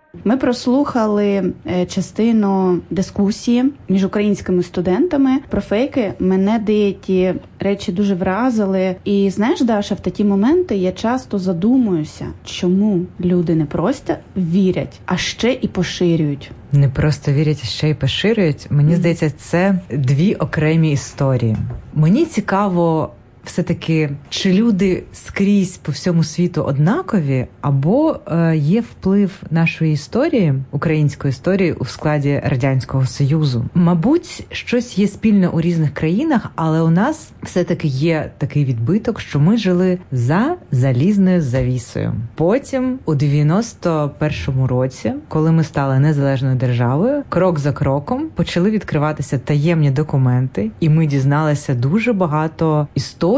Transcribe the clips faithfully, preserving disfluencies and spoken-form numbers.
Ми прослухали частину дискусії між українськими студентами про фейки. Мене деякі речі дуже вразили. І знаєш, Даша, в такі моменти я часто задумуюся, чому люди не просто вірять, а ще і поширюють. Не просто вірять, а ще й поширюють. Мені mm-hmm. здається, це дві окремі історії. Мені цікаво, все-таки, чи люди скрізь по всьому світу однакові, або е, є вплив нашої історії, української історії, у складі Радянського Союзу. Мабуть, щось є спільне у різних країнах, але у нас все-таки є такий відбиток, що ми жили за залізною завісою. Потім, у дев'яносто першому році, коли ми стали незалежною державою, крок за кроком почали відкриватися таємні документи, і ми дізналися дуже багато історій,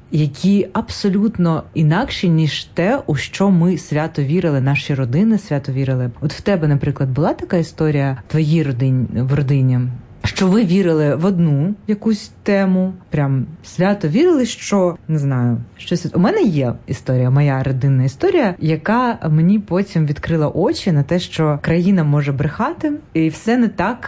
які абсолютно інакші, ніж те, у що ми свято вірили, наші родини свято вірили. От в тебе, наприклад, була така історія в твоїй родині, в родині, що ви вірили в одну якусь тему, прям свято вірили, що, не знаю, щось... У мене є історія, моя родинна історія, яка мені потім відкрила очі на те, що країна може брехати, і все не так,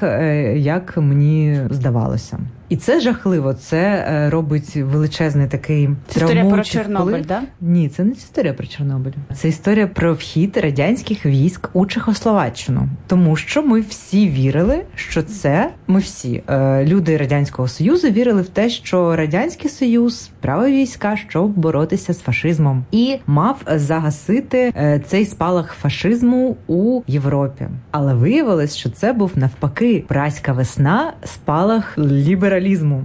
як мені здавалося. І це жахливо, це робить величезний такий травмуючий історія про Чорнобиль, так? Да? Ні, це не історія про Чорнобиль. Це історія про вхід радянських військ у Чехословаччину. Тому що ми всі вірили, що це, ми всі, люди Радянського Союзу, вірили в те, що Радянський Союз правив війська, щоб боротися з фашизмом. І мав загасити цей спалах фашизму у Європі. Але виявилось, що це був навпаки праська весна, спалах лібералізму.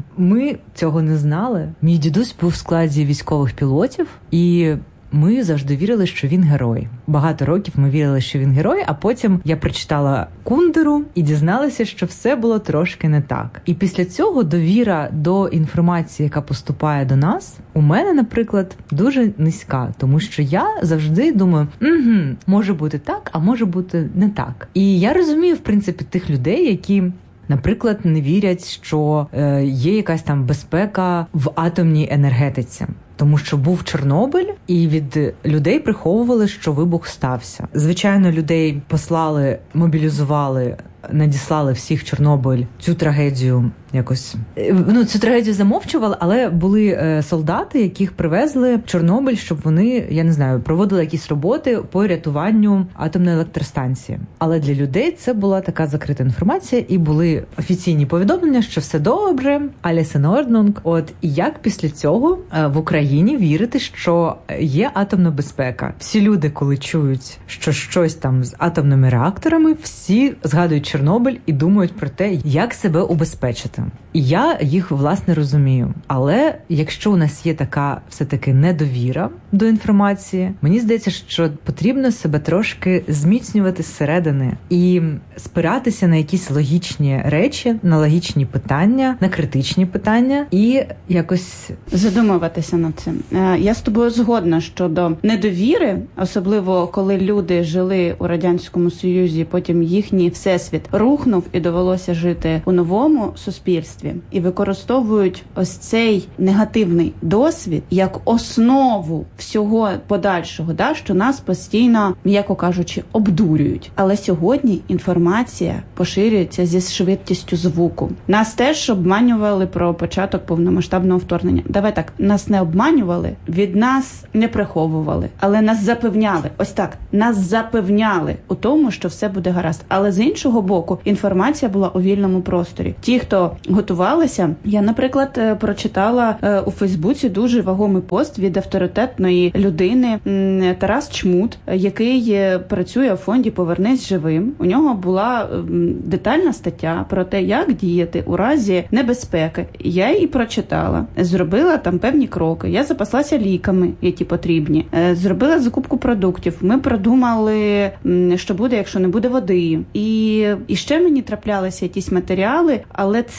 Ми цього не знали. Мій дідусь був в складі військових пілотів, і ми завжди вірили, що він герой. Багато років ми вірили, що він герой, а потім я прочитала Кундеру і дізналася, що все було трошки не так. І після цього довіра до інформації, яка поступає до нас, у мене, наприклад, дуже низька, тому що я завжди думаю, угу, може бути так, а може бути не так. І я розумію, в принципі, тих людей, які, наприклад, не вірять, що е, є якась там безпека в атомній енергетиці. Тому що був Чорнобиль, і від людей приховували, що вибух стався. Звичайно, людей послали, мобілізували, надіслали всіх в Чорнобиль, цю трагедію якось, ну, цю трагедію замовчували, але були е, солдати, яких привезли в Чорнобиль, щоб вони, я не знаю, проводили якісь роботи по рятуванню атомної електростанції. Але для людей це була така закрита інформація, і були офіційні повідомлення, що все добре, alles in Ordnung. От, і як після цього е, в Україні вірити, що є атомна безпека? Всі люди, коли чують, що щось там з атомними реакторами, всі згадують Чорнобиль і думають про те, як себе убезпечити. І я їх, власне, розумію. Але якщо у нас є така все-таки недовіра до інформації, мені здається, що потрібно себе трошки зміцнювати зсередини і спиратися на якісь логічні речі, на логічні питання, на критичні питання і якось задумуватися над цим. Я з тобою згодна щодо недовіри, особливо коли люди жили у Радянському Союзі, потім їхній всесвіт рухнув і довелося жити у новому суспільстві, і використовують ось цей негативний досвід як основу всього подальшого, да, що нас постійно, м'яко кажучи, обдурюють. Але сьогодні інформація поширюється зі швидкістю звуку. Нас теж обманювали про початок повномасштабного вторгнення. Давай так, нас не обманювали, від нас не приховували, але нас запевняли, ось так, нас запевняли у тому, що все буде гаразд. Але з іншого боку, інформація була у вільному просторі. Ті, хто готувалися, я, наприклад, прочитала у Фейсбуці дуже вагомий пост від авторитетної людини Тарас Чмут, який працює у фонді «Повернись живим». У нього була детальна стаття про те, як діяти у разі небезпеки. Я її прочитала, зробила там певні кроки. Я запаслася ліками, які потрібні. Зробила закупку продуктів. Ми продумали, що буде, якщо не буде води. І, і ще мені траплялися якісь матеріали, але це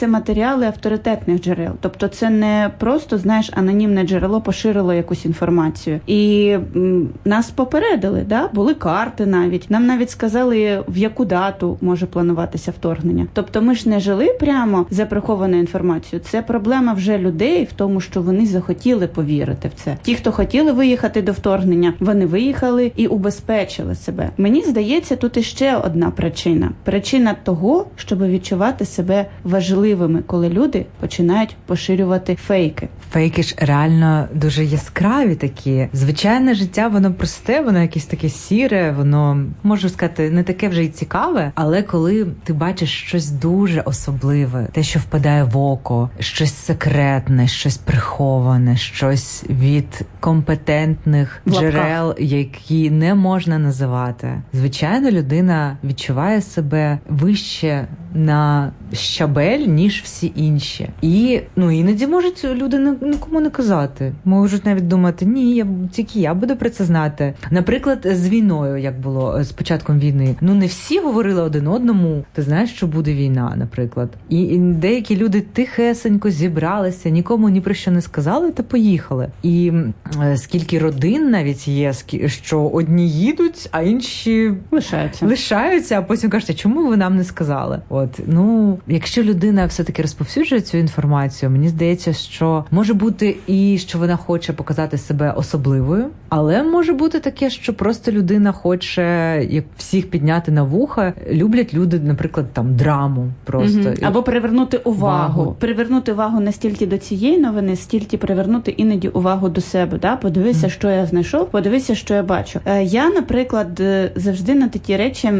матеріали авторитетних джерел. Тобто це не просто, знаєш, анонімне джерело поширило якусь інформацію. І м, нас попередили, да? Були карти навіть. Нам навіть сказали, в яку дату може плануватися вторгнення. Тобто ми ж не жили прямо за прихованою інформацією. Це проблема вже людей в тому, що вони захотіли повірити в це. Ті, хто хотіли виїхати до вторгнення, вони виїхали і убезпечили себе. Мені здається, тут іще одна причина. Причина того, щоб відчувати себе важливими, коли люди починають поширювати фейки. Фейки ж реально дуже яскраві такі. Звичайне життя, воно просте, воно якесь таке сіре, воно, можу сказати, не таке вже й цікаве, але коли ти бачиш щось дуже особливе, те, що впадає в око, щось секретне, щось приховане, щось від компетентних джерел, які не можна називати. Звичайно, людина відчуває себе вище на щабель, ніж всі інші. І, ну, іноді можуть люди нікому не казати. Можуть навіть думати, ні, я, тільки я буду про це знати. Наприклад, з війною, як було, з початком війни. Ну, не всі говорили один одному, ти знаєш, що буде війна, наприклад. І, і деякі люди тихесенько зібралися, нікому ні про що не сказали, та поїхали. І е, скільки родин навіть є, що одні їдуть, а інші лишаються. Лишаються, а потім кажуть, а чому ви нам не сказали? От, ну, якщо людина все-таки розповсюджує цю інформацію, мені здається, що може бути і що вона хоче показати себе особливою, але може бути таке, що просто людина хоче як всіх підняти на вуха. Люблять люди, наприклад, там драму просто. Угу. Або привернути увагу. Увагу. Привернути увагу не стільки до цієї новини, стільки привернути іноді увагу до себе. Да? Подивися, угу. що я знайшов, подивися, що я бачу. Я, наприклад, завжди на такі речі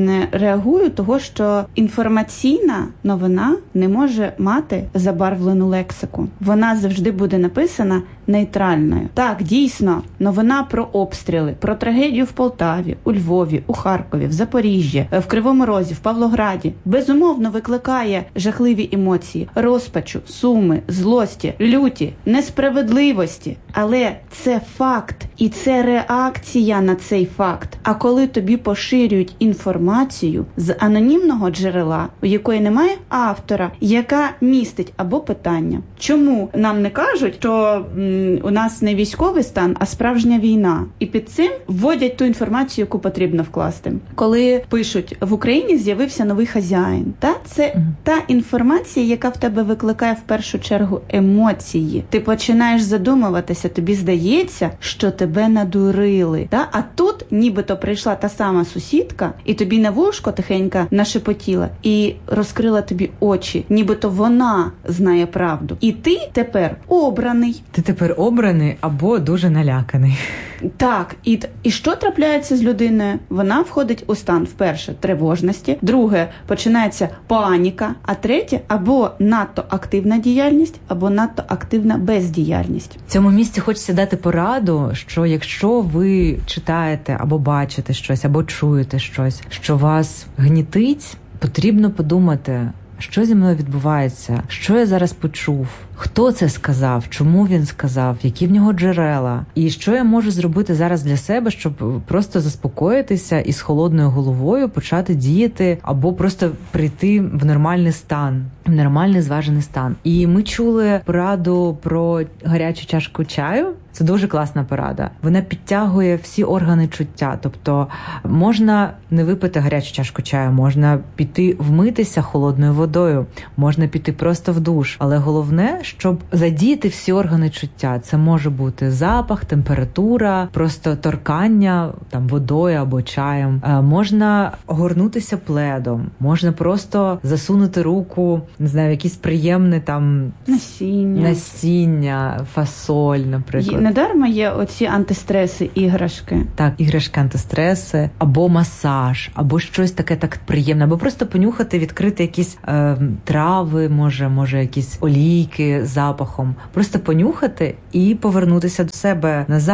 реагую, того, що інформаційна новина не може мати забарвлену лексику. Вона завжди буде написана нейтральною. Так, дійсно, новина про обстріли, про трагедію в Полтаві, у Львові, у Харкові, в Запоріжжі, в Кривому Розі, в Павлограді безумовно викликає жахливі емоції, розпачу, суми, злості, люті, несправедливості. Але це факт, і це реакція на цей факт. А коли тобі поширюють інформацію з анонімного джерела, у якої немає автора, яка містить або питання, чому нам не кажуть, що м, у нас не військовий стан, а справжня війна. І під цим вводять ту інформацію, яку потрібно вкласти. Коли пишуть, в Україні з'явився новий хазяїн, та це mm-hmm. та інформація, яка в тебе викликає в першу чергу емоції. Ти починаєш задумуватися, тобі здається, що тебе надурили. Та? А тут нібито прийшла та сама сусідка, і тобі на вушко тихенько нашепотіла, і розкрила тобі очі, нібито вона знає правду. І ти тепер обраний. Ти тепер обраний або дуже наляканий. Так, і, і що трапляється з людиною? Вона входить у стан, вперше, тривожності, друге, починається паніка, а третє, або надто активна діяльність, або надто активна бездіяльність. В цьому місці хочеться дати пораду, що якщо ви читаєте або бачите щось, або чуєте щось, що вас гнітить, потрібно подумати, що зі мною відбувається, що я зараз почув, хто це сказав, чому він сказав, які в нього джерела, і що я можу зробити зараз для себе, щоб просто заспокоїтися і з холодною головою почати діяти, або просто прийти в нормальний стан, в нормальний зважений стан. І ми чули пораду про гарячу чашку чаю. Це дуже класна порада. Вона підтягує всі органи чуття. Тобто можна не випити гарячу чашку чаю, можна піти вмитися холодною водою, можна піти просто в душ. Але головне, щоб задіяти всі органи чуття. Це може бути запах, температура, просто торкання там водою або чаєм. Можна огорнутися пледом, можна просто засунути руку, не знаю, якісь приємне там насіння, насіння, фасоль, наприклад. Недарма є оці антистреси, іграшки. Так, іграшки, антистреси, або масаж, або щось таке так приємне, або просто понюхати, відкрити якісь е, трави, може, може якісь олійки з запахом. Просто понюхати і повернутися до себе назад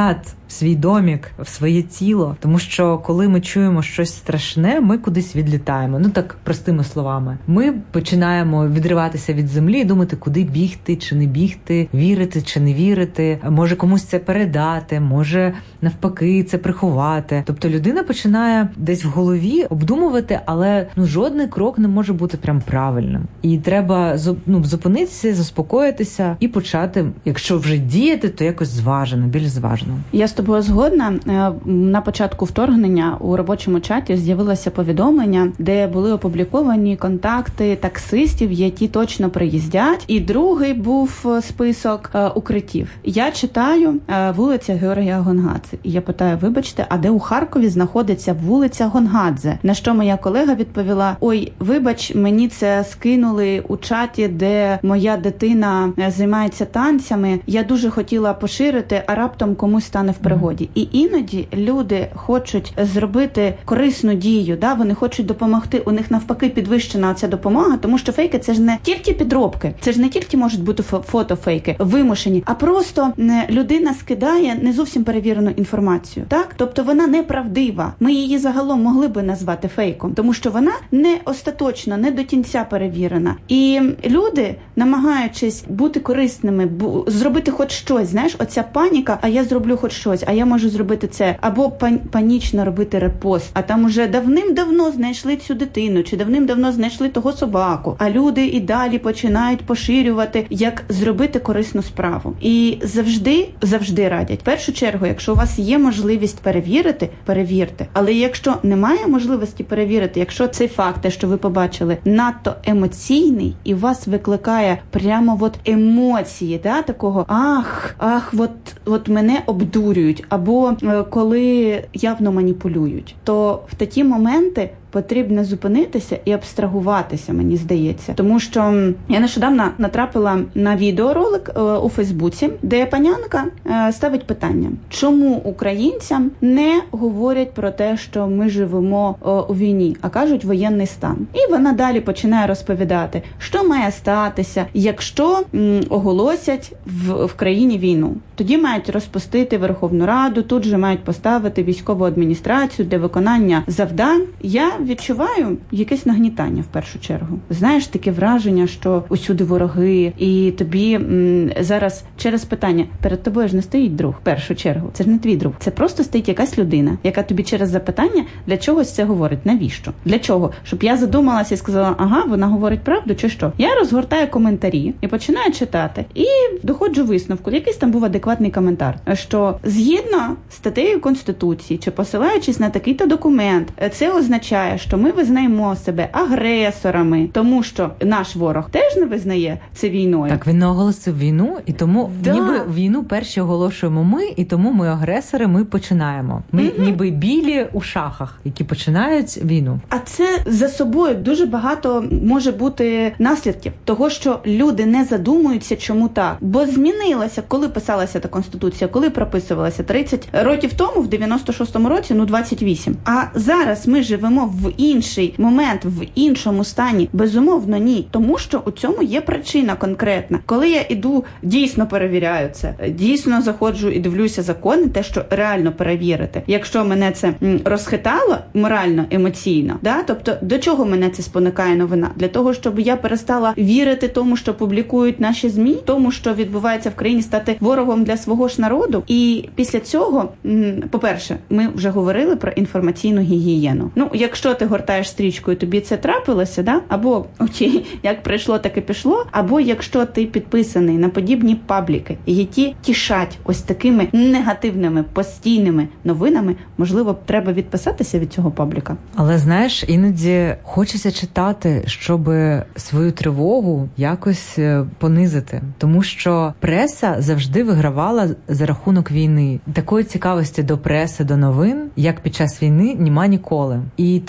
свій домік, в своє тіло. Тому що коли ми чуємо щось страшне, ми кудись відлітаємо. Ну так, простими словами. Ми починаємо відриватися від землі і думати, куди бігти чи не бігти, вірити чи не вірити, може комусь це передати, може навпаки це приховати. Тобто людина починає десь в голові обдумувати, але ну жодний крок не може бути прям правильним. І треба ну, зупинитися, заспокоїтися і почати, якщо вже діяти, то якось зважено, більш зважено. Я з тобою згодна. На початку вторгнення у робочому чаті з'явилося повідомлення, де були опубліковані контакти таксистів, які точно приїздять. І другий був список укриттів. Я читаю вулиця Георгія Гонгадзе. І я питаю, вибачте, а де у Харкові знаходиться вулиця Гонгадзе? На що моя колега відповіла, ой, вибач, мені це скинули у чаті, де моя дитина займається танцями. Я дуже хотіла поширити, а раптом комусь стане в пригоді. І іноді люди хочуть зробити корисну дію, да? Вони хочуть допомогти, у них навпаки підвищена ця допомога, тому що фейки – це ж не тільки підробки, це ж не тільки можуть бути фотофейки, вимушені, а просто людина скидає не зовсім перевірену інформацію, так? Тобто вона неправдива. Ми її загалом могли би назвати фейком, тому що вона не остаточно, не до кінця перевірена. І люди, намагаючись бути корисними, зробити хоч щось, знаєш, оця паніка, а я зроблю хоч щось, а я можу зробити це, або панічно робити репост, а там уже давним-давно знайшли цю дитину, чи давним-давно знайшли того собаку, а люди і далі починають поширювати, як зробити корисну справу. І завжди, завжди радять. В першу чергу, якщо у вас є можливість перевірити, перевірте. Але якщо немає можливості перевірити, якщо цей факт, те, що ви побачили, надто емоційний і вас викликає прямо от емоції, да, такого ах, ах, от, от мене обдурюють, або е, коли явно маніпулюють, то в такі моменти потрібно зупинитися і абстрагуватися, мені здається. Тому що я нещодавно натрапила на відеоролик е, у Фейсбуці, де панянка е, ставить питання, чому українцям не говорять про те, що ми живемо е, у війні, а кажуть воєнний стан. І вона далі починає розповідати, що має статися, якщо м, оголосять в, в країні війну. Тоді мають розпустити Верховну Раду, тут же мають поставити військову адміністрацію для виконання завдань. Я відчуваю якесь нагнітання в першу чергу. Знаєш, таке враження, що усюди вороги, і тобі м, зараз через питання, перед тобою ж не стоїть друг в першу чергу. Це ж не твій друг. Це просто стоїть якась людина, яка тобі через запитання для чогось це говорить. Навіщо? Для чого? Щоб я задумалася і сказала, ага, вона говорить правду чи що? Я розгортаю коментарі і починаю читати. І доходжу висновку. Якийсь там був адекватний коментар, що згідно статтею Конституції, чи посилаючись на такий-то документ, це означає, що ми визнаємо себе агресорами, тому що наш ворог теж не визнає це війною. Так, він не оголосив війну, і тому да. ніби війну перші оголошуємо ми, і тому ми агресори, ми починаємо. Ми mm-hmm. ніби білі у шахах, які починають війну. А це за собою дуже багато може бути наслідків того, що люди не задумуються, чому так. Бо змінилося, коли писалася та Конституція, коли прописувалася тридцять років тому, в дев'яносто шостому році, ну двадцять вісім. А зараз ми живемо в інший момент, в іншому стані. Безумовно, ні. Тому що у цьому є причина конкретна. Коли я іду, дійсно перевіряю це, дійсно заходжу і дивлюся закони, те, що реально перевірити. Якщо мене це розхитало морально, емоційно, да? Тобто до чого мене це спонукає новина? Для того, щоб я перестала вірити тому, що публікують наші ЗМІ, тому, що відбувається в країні, стати ворогом для свого ж народу. І після цього, по-перше, ми вже говорили про інформаційну гігієну. Ну, якщо ти гортаєш стрічкою, тобі це трапилося, да? Або окей, як прийшло, так і пішло, або якщо ти підписаний на подібні пабліки, які тішать ось такими негативними, постійними новинами, можливо, треба відписатися від цього пабліка. Але, знаєш, іноді хочеться читати, щоб свою тривогу якось понизити. Тому що преса завжди вигравала за рахунок війни. Такої цікавості до преси, до новин, як під час війни, нема ніколи. І тому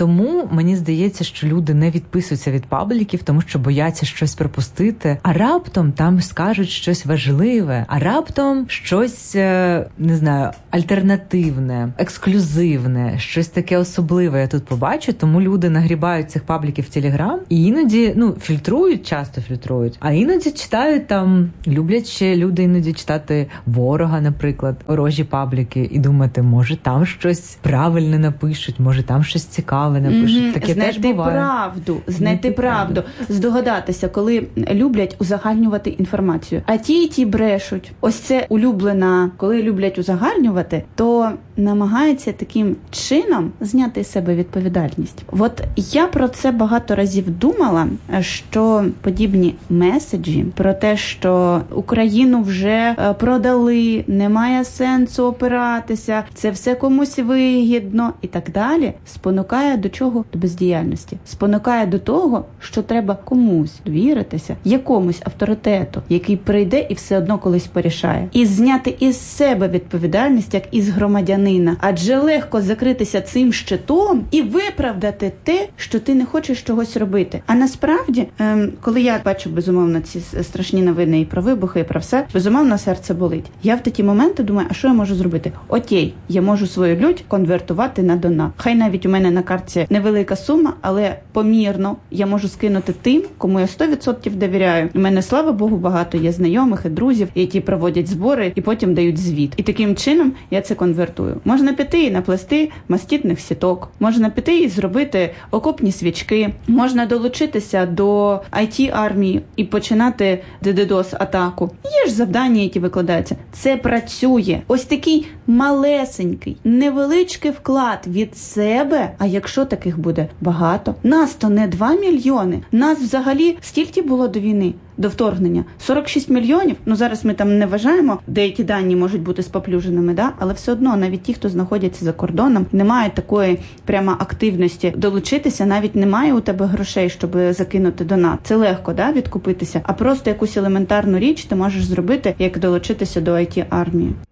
тому мені здається, що люди не відписуються від пабліків, тому що бояться щось пропустити, а раптом там скажуть щось важливе, а раптом щось, не знаю, альтернативне, ексклюзивне, щось таке особливе я тут побачу, тому люди нагрібають цих пабліків в Телеграм і іноді, ну, фільтрують, часто фільтрують, а іноді читають там, люблять ще люди іноді читати ворога, наприклад, ворожі пабліки і думати, може там щось правильне напишуть, може там щось цікаве напишуть. Mm-hmm. Таке знайти теж буває. правду, знайти правду, здогадатися, коли люблять узагальнювати інформацію. А ті і ті брешуть. Ось це улюблена, коли люблять узагальнювати, то намагається таким чином зняти з себе відповідальність. От я про це багато разів думала, що подібні меседжі про те, що Україну вже продали, немає сенсу опиратися, це все комусь вигідно і так далі, спонукає до чого? До бездіяльності. Спонукає до того, що треба комусь довіритися, якомусь авторитету, який прийде і все одно колись порішає. І зняти із себе відповідальність, як із громадянина. Адже легко закритися цим щитом і виправдати те, що ти не хочеш чогось робити. А насправді, ем, коли я бачу, безумовно, ці страшні новини і про вибухи, і про все, безумовно, серце болить. Я в такі моменти думаю, а що я можу зробити? Окей, я можу свою лють конвертувати на донат. Хай навіть у мене на картці невелика сума, але помірно я можу скинути тим, кому я сто відсотків довіряю. У мене, слава Богу, багато є знайомих і друзів, які проводять збори і потім дають звіт. І таким чином я це конвертую. Можна піти і наплести мастітних сіток, можна піти і зробити окопні свічки, можна долучитися до ай ті-армії і починати дедедос-атаку. Є ж завдання, які викладаються. Це працює. Ось такий малесенький, невеличкий вклад від себе, а якщо таких буде багато, нас то не два мільйони, нас взагалі стільки було до війни, до вторгнення. сорок шість мільйонів, ну зараз ми там не вважаємо, деякі дані можуть бути споплюженими, да? Але все одно навіть ті, хто знаходяться за кордоном, не мають такої прямо активності долучитися, навіть немає у тебе грошей, щоб закинути донат. Це легко, да, відкупитися, а просто якусь елементарну річ ти можеш зробити, як долучитися до ай ті-армії.